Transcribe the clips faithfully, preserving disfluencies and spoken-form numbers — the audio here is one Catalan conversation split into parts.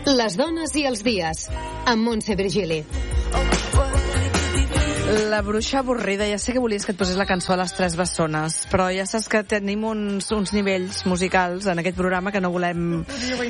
Les dones i els dies, amb Montse Virgili. La bruixa avorrida. Ja sé que volies que et posés la cançó a les tres bessones, però ja saps que tenim uns, uns nivells musicals en aquest programa que no volem...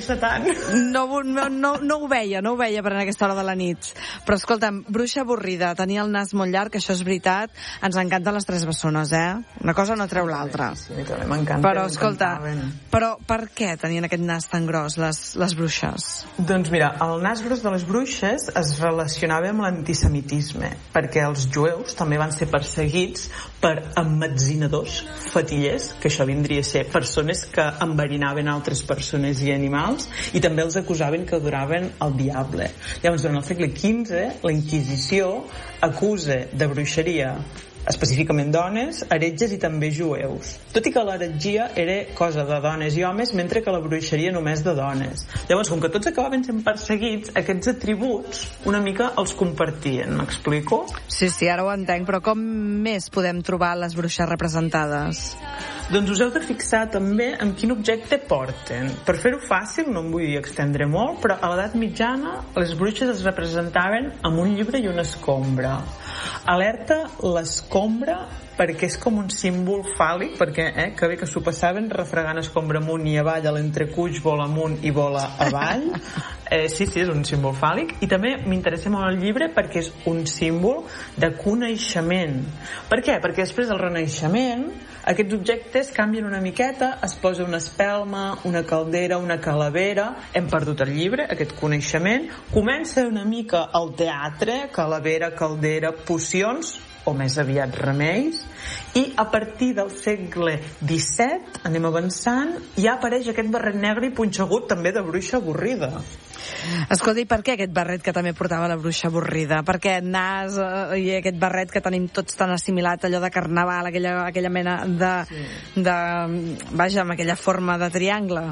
No, no, no, no ho veia, no ho veia per en aquesta hora de la nit. Però escolta'm, bruixa avorrida, tenia el nas molt llarg, això és veritat, ens encanten les tres bessones, eh? Una cosa no treu l'altra. Sí, sí, també m'encanta. Però, escolta, però per què tenien aquest nas tan gros, les, les bruixes? Doncs mira, el nas gros de les bruixes es relacionava amb l'antisemitisme, perquè els jueus també van ser perseguits per emmetzinadors, fatillers, que això vindria a ser persones que enverinaven altres persones i animals, i també els acusaven que adoraven el diable. Llavors, durant el segle quinze, la Inquisició acusa de bruixeria específicament dones, heretges i també jueus. Tot i que l'heretgia era cosa de dones i homes, mentre que la bruixeria només de dones. Llavors, com que tots acabaven sent perseguits, aquests atributs una mica els compartien. M'explico? Sí, sí, ara ho entenc, però com més podem trobar les bruixes representades? Doncs us heu de fixar també en quin objecte porten. Per fer-ho fàcil, no em vull extendre molt, però a l'edat mitjana les bruixes es representaven amb un llibre i una escombra. Alerta l'escombra perquè és com un símbol fàl·lic, perquè eh, que bé que s'ho passaven refregant escombra amunt i avall, a l'entrecuix vola amunt i vola avall. Eh, sí, sí, és un símbol fàl·lic. I també m'interessa molt el llibre perquè és un símbol de coneixement. Per què? Perquè després del Renaixement aquests objectes canvien una miqueta, es posa una espelma, una caldera, una calavera, hem perdut el llibre, aquest coneixement, comença una mica el teatre, calavera, caldera, pocions, o més aviat remeis, i a partir del segle disset, anem avançant, ja apareix aquest barret negre i punxegut també de bruixa avorrida. Escolta, i per què aquest barret que també portava la bruixa avorrida? Per què nas eh, i aquest barret que tenim tots tan assimilat, allò de carnaval, aquella, aquella mena de, sí. de... Vaja, amb aquella forma de triangle?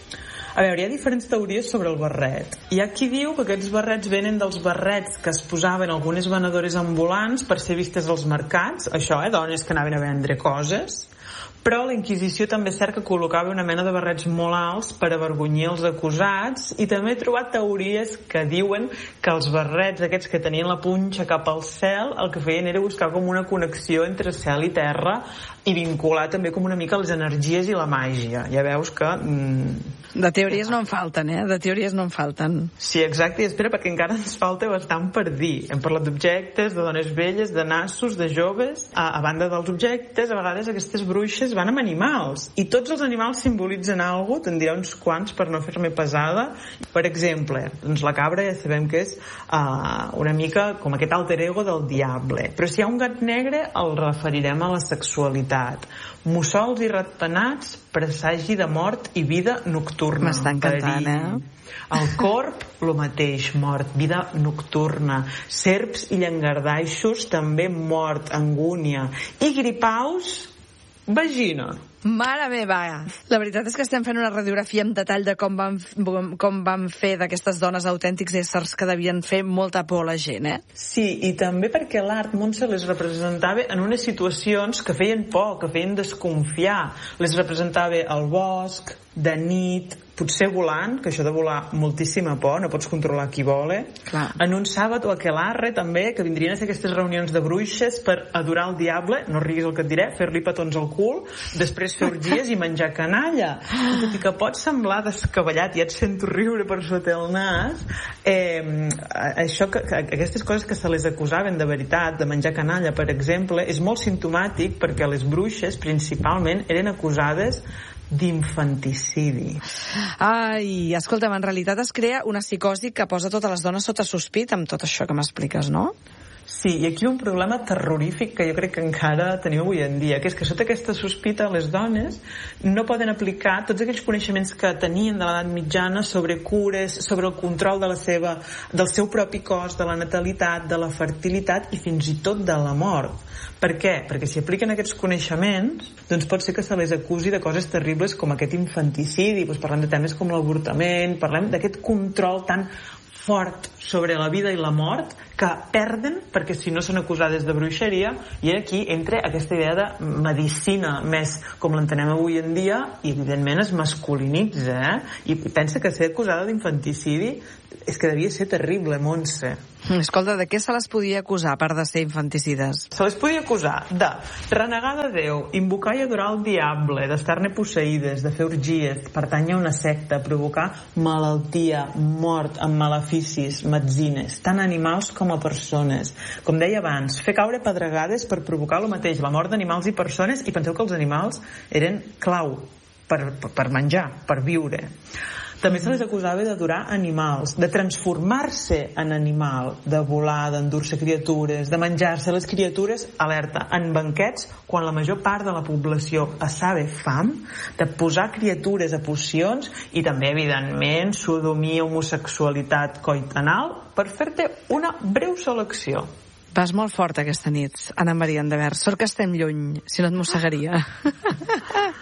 A veure, hi ha diferents teories sobre el barret. Hi ha qui diu que aquests barrets venen dels barrets que es posaven algunes venedores ambulants per ser vistes als mercats, això, eh, dones que anaven a vendre coses, però la Inquisició també és cert que col·locava una mena de barrets molt alts per avergonyir els acusats, i també he trobat teories que diuen que els barrets aquests que tenien la punxa cap al cel el que feien era buscar com una connexió entre cel i terra i vincular també com una mica les energies i la màgia. Ja veus que... Mm, de teories no en falten, eh? De teories no en falten. Sí, exacte, i espera, perquè encara ens falta bastant per dir. Hem parlat d'objectes, de dones velles, de nassos, de joves. A, a banda dels objectes, a vegades aquestes bruixes van amb animals, i tots els animals simbolitzen alguna cosa, te'n diré uns quants per no fer-me pesada. Per exemple, doncs la cabra ja sabem que és uh, una mica com aquest alter ego del diable, però si hi ha un gat negre el referirem a la sexualitat. Mussols i ratpenats, presagi de mort i vida nocturna. M'està encantant, eh? El corp, lo mateix, mort, vida nocturna. Serps i llangardaixos, també mort, angúnia. I gripaus, vagina. Mare meva! La veritat és que estem fent una radiografia en detall de com van, com van fer d'aquestes dones autèntics éssers que devien fer molta por a la gent, eh? Sí, i també perquè l'art, Montse, les representava en unes situacions que feien por, que feien desconfiar. Les representava al bosc, de nit, potser volant, que això de volar moltíssima por, no pots controlar qui vola. Clar. En un sàbat o aquelarre també, que vindrien a ser aquestes reunions de bruixes per adorar el diable, no riguis el que et diré, fer-li petons al cul, després fer orgies i menjar canalla. Tot i que pot semblar descabellat, ja et sento riure per sota el nas, eh, això que, que aquestes coses que se les acusaven de veritat, de menjar canalla, per exemple, és molt simptomàtic perquè les bruixes principalment eren acusades d'infanticidi. Ai, escolta'm, en realitat es crea una psicosi que posa totes les dones sota sospita amb tot això que m'expliques, no? Sí, i aquí un problema terrorífic que jo crec que encara tenim avui en dia, que és que sota aquesta sospita les dones no poden aplicar tots aquells coneixements que tenien de l'edat mitjana sobre cures, sobre el control de la seva, del seu propi cos, de la natalitat, de la fertilitat i fins i tot de la mort. Per què? Perquè si apliquen aquests coneixements, doncs pot ser que se les acusi de coses terribles com aquest infanticidi, doncs parlem de temes com l'avortament, parlem d'aquest control tan fort sobre la vida i la mort que perden perquè si no són acusades de bruixeria, i aquí entra aquesta idea de medicina més com l'entenem avui en dia, i evidentment es masculinitza, eh? I pensa que ser acusada d'infanticidi és que devia ser terrible, Montse. Escolta, de què se les podia acusar a part de ser infanticides? Se les podia acusar de renegar de Déu, invocar i adorar el diable, d'estar-ne posseïdes, de fer orgies, pertànyer a una secta, provocar malaltia, mort amb maleficis, metzines, tant animals com a persones. Com deia abans, fer caure pedregades per provocar el mateix, la mort d'animals i persones, i penseu que els animals eren clau per, per menjar, per viure. També se les acusava d'adorar animals, de transformar-se en animal, de volar, d'endur-se criatures, de menjar-se les criatures, alerta, en banquets, quan la major part de la població passava fam, de posar criatures a pocions i també, evidentment, sodomia, homosexualitat, coit anal, per fer-te una breu selecció. Vas molt fort aquesta nit, Anna Maria Endever. Sort que estem lluny, si no et mossegaria.